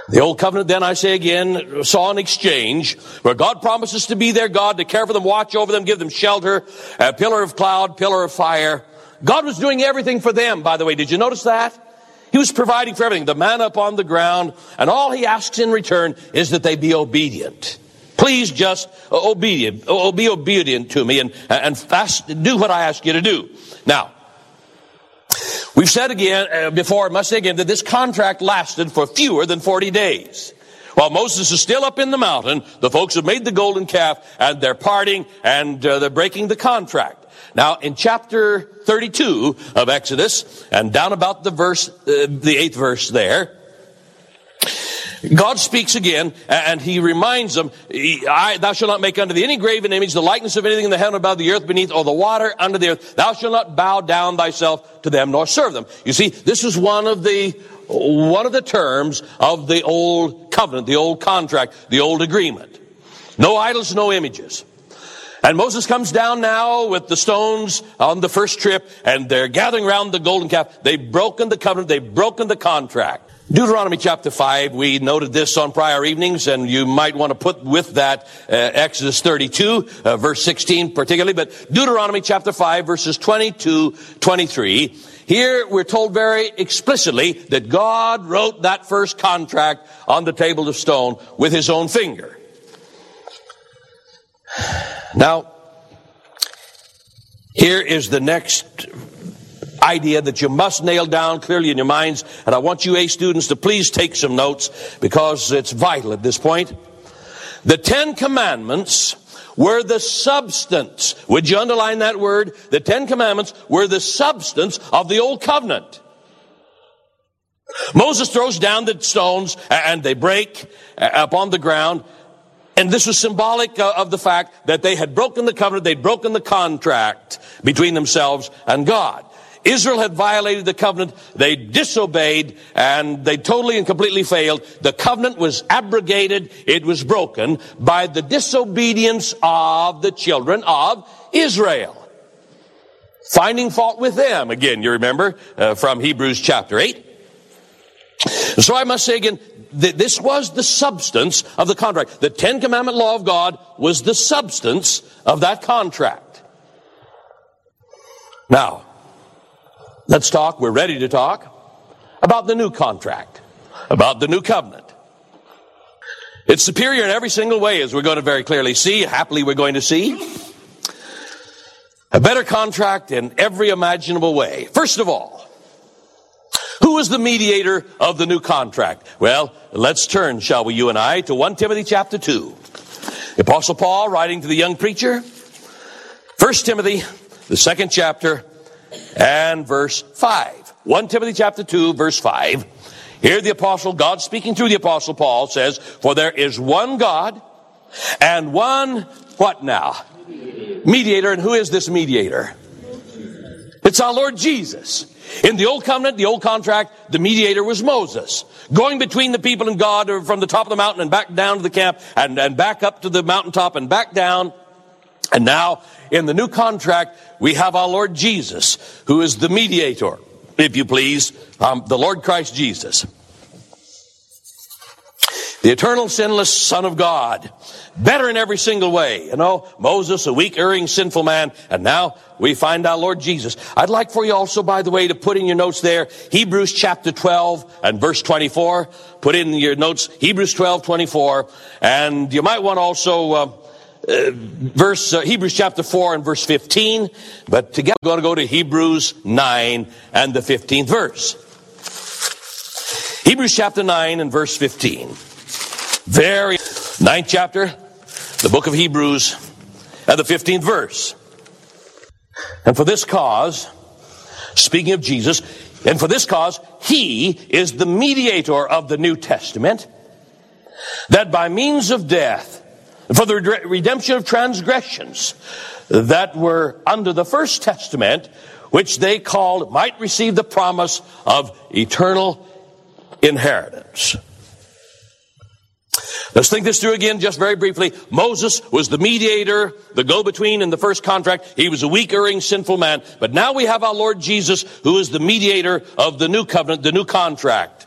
The old covenant, then I say again, saw an exchange where God promises to be their God, to care for them, watch over them, give them shelter, a pillar of cloud, pillar of fire. God was doing everything for them, by the way. Did you notice that? He was providing for everything. The manna upon the ground, and all he asks in return is that they be obedient. Please just be obedient to me and fast, do what I ask you to do. Now, we've said again, before, I must say again, that this contract lasted for fewer than 40 days. While Moses is still up in the mountain, the folks have made the golden calf, and they're parting, and they're breaking the contract. Now, in chapter 32 of Exodus, and down about the 8th verse there, God speaks again, and he reminds them, thou shalt not make unto thee any graven image, the likeness of anything in the heaven above, the earth beneath, or the water under the earth. Thou shalt not bow down thyself to them, nor serve them. You see, this is one of the terms of the old covenant, the old contract, the old agreement. No idols, no images. And Moses comes down now with the stones on the first trip, and they're gathering around the golden calf. They've broken the covenant, they've broken the contract. Deuteronomy chapter 5, we noted this on prior evenings, and you might want to put with that Exodus 32, verse 16 particularly, but Deuteronomy chapter 5, verses 22, 23. Here we're told very explicitly that God wrote that first contract on the table of stone with his own finger. Now, here is the next idea that you must nail down clearly in your minds, and I want you A students to please take some notes because it's vital at this point. The 10 Commandments were the substance. Would you underline that word? The 10 Commandments were the substance of the old covenant. Moses throws down the stones and they break upon the ground. And this was symbolic of the fact that they had broken the covenant, they'd broken the contract between themselves and God. Israel had violated the covenant, they disobeyed, and they totally and completely failed. The covenant was abrogated, it was broken by the disobedience of the children of Israel. Finding fault with them, again, you remember, from Hebrews chapter 8. So I must say again, this was the substance of the contract. The 10 Commandment law of God was the substance of that contract. Now, let's talk, we're ready to talk, about the new contract, about the new covenant. It's superior in every single way, as we're going to very clearly see, happily we're going to see. A better contract in every imaginable way. First of all, who is the mediator of the new contract? Well, let's turn, shall we, you and I, to 1 Timothy chapter 2. The Apostle Paul, writing to the young preacher, 1 Timothy, the 2nd chapter, and verse 5. 1 Timothy chapter 2, verse 5. Here the apostle, God speaking through the apostle Paul, says, for there is one God and one, what now? Mediator. And who is this mediator? It's our Lord Jesus. In the old covenant, the old contract, the mediator was Moses, going between the people and God from the top of the mountain and back down to the camp and back up to the mountaintop and back down. And now, in the new contract, we have our Lord Jesus, who is the mediator, if you please, the Lord Christ Jesus. The eternal, sinless Son of God. Better in every single way. You know, Moses, a weak, erring, sinful man, and now we find our Lord Jesus. I'd like for you also, by the way, to put in your notes there, Hebrews chapter 12 and verse 24. Put in your notes, Hebrews 12, 24. And you might want also Hebrews chapter 4 and verse 15. But together we're going to go to Hebrews 9 and the 15th verse. Hebrews chapter 9 and verse 15. Very 9th chapter, the book of Hebrews, and the 15th verse. And for this cause, speaking of Jesus, and for this cause, he is the mediator of the New Testament, that by means of death, for the redemption of transgressions that were under the first testament, which they called, might receive the promise of eternal inheritance. Let's think this through again just very briefly. Moses was the mediator, the go-between in the first contract. He was a weak, erring, sinful man. But now we have our Lord Jesus, who is the mediator of the new covenant, the new contract.